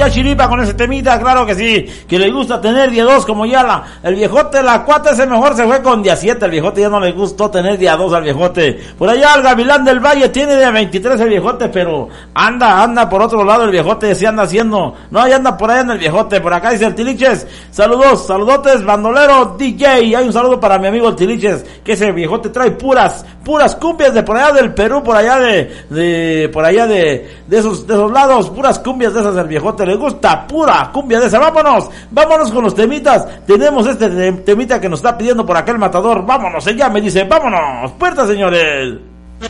tía Chiripa con ese temita, claro que sí, que le gusta tener día 2 como ya el viejote, la cuata ese mejor se fue con día 7, el viejote ya no le gustó tener día 2 al viejote. Por allá el Gavilán del Valle tiene día 23 el viejote, pero anda por otro lado el viejote, se anda haciendo, no, ya anda por allá en el viejote. Por acá dice el Tiliches, saludotes, bandolero DJ, hay un saludo para mi amigo el Tiliches, que ese viejote trae puras cumbias de por allá del Perú, por allá de esos lados, puras cumbias de esas, el viejote le gusta pura cumbia de esa. Vámonos con los temitas. Tenemos este temita que nos está pidiendo por acá el matador. Vámonos, ella me dice, vámonos, puerta, señores.